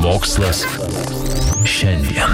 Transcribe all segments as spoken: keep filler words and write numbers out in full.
Mokslas šiandien.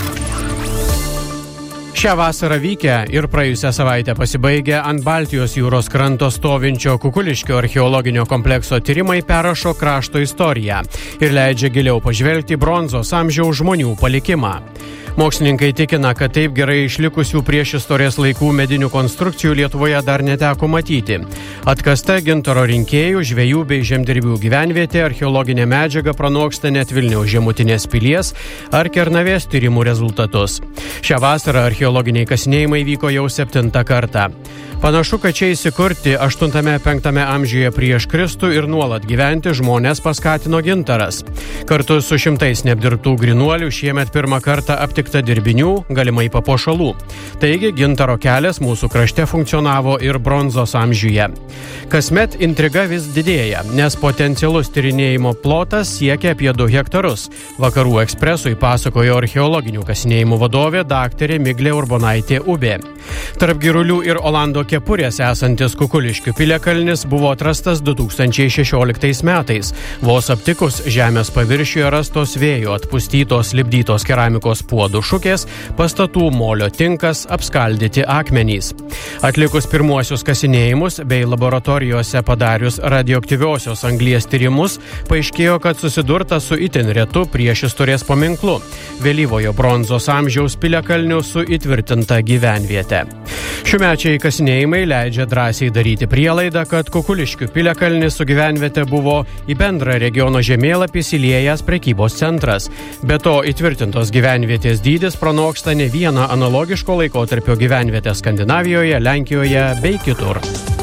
Šią vasarą vykę ir praėjusią savaitę pasibaigę ant Baltijos jūros kranto stovinčio Kukuliškio archeologinio komplekso tyrimai perrašo krašto istoriją ir leidžia giliau pažvelgti bronzos amžiaus žmonių palikimą. Mokslininkai tikina, kad taip gerai išlikusių priešistorės laikų medinių konstrukcijų Lietuvoje dar neteko matyti. Atkasta gintaro rinkėjų, žvejų bei žemdirbių gyvenvietė archeologinė medžiaga pranoksta net Vilniaus žemutinės pilies ar Kernavės tyrimų rezultatus. Šią vasarą archeologiniai kasinėjimai vyko jau septintą kartą. Panašu, kad čia įsikurti aštuntame penktame amžiuje prieš Kristų ir nuolat gyventi žmonės paskatino gintaras. Kartu su šimtais neapdirbtų grynuolių šiemet pirmą kartą aptikta dirbinių, galimai papuošalų. Taigi gintaro kelias mūsų krašte funkcionavo ir bronzos amžiuje. Kasmet intriga vis didėja, nes potencialus tyrinėjimo plotas siekia apie du hektarus. Vakarų ekspresui pasakojo archeologinių kasinėjimų vadovė daktarė Miglė Urbonaitė Ubė. Tarp Girulių ir Olando kepurės esantis Kukuliškių piliakalnis buvo atrastas du tūkstančiai šešioliktais metais. Vos aptikus žemės paviršiuje rastos vėjo atpustytos lipdytos keramikos puodų šukės, pastatų molio tinkas, apskaldyti akmenys. Atlikus pirmuosius kasinėjimus bei laboratorijose padarius radioaktyviosios anglies tyrimus, paaiškėjo, kad susidurta su itin retu priešistorės paminklu – vėlyvojo bronzos amžiaus piliakalniu su įtvirtinta gyvenviete. Šiųmečiai kasinėjimai leidžia drąsiai daryti prielaidą, kad Kukuliškių piliakalnis su gyvenviete buvo į bendrą regiono žemėlapį įsiliejęs prekybos centras. Be to, įtvirtintos gyvenvietės dydis pranoksta ne vieną analogiško laikotarpio gyvenvietę Skandinavijoje, Lenkijoje bei kitur.